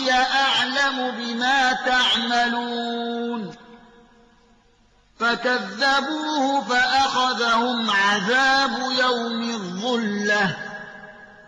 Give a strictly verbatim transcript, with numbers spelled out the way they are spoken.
ربي أعلم بما تعملون فكذبوه فأخذهم عذاب يوم الظلة